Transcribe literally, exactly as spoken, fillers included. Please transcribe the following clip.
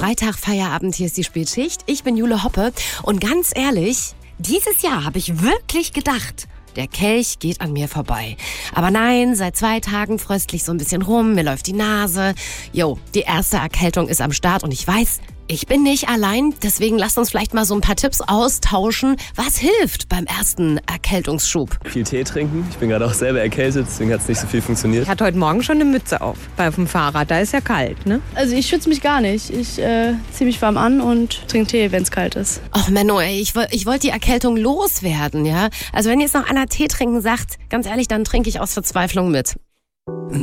Freitag, Feierabend, hier ist die Spätschicht. Ich bin Jule Hoppe und ganz ehrlich, dieses Jahr habe ich wirklich gedacht, der Kelch geht an mir vorbei. Aber nein, seit zwei Tagen fröstle ich so ein bisschen rum, mir läuft die Nase. Jo, die erste Erkältung ist am Start und ich weiß, ich bin nicht allein, deswegen lasst uns vielleicht mal so ein paar Tipps austauschen. Was hilft beim ersten Erkältungsschub? Viel Tee trinken. Ich bin gerade auch selber erkältet, deswegen hat es nicht so viel funktioniert. Ich hatte heute Morgen schon eine Mütze auf, weil auf dem Fahrrad, da ist ja kalt, ne? Also ich schütze mich gar nicht. Ich äh, ziehe mich warm an und trinke Tee, wenn es kalt ist. Ach Menno, ey, ich, ich wollte die Erkältung loswerden, ja? Also wenn jetzt noch einer Tee trinken sagt, ganz ehrlich, dann trinke ich aus Verzweiflung mit.